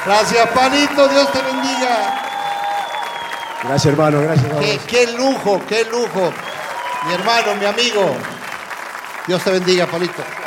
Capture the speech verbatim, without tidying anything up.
Gracias, Panito, Dios te bendiga. Gracias, hermano, gracias. Qué, qué lujo, qué lujo. Mi hermano, mi amigo. Dios te bendiga, Panito.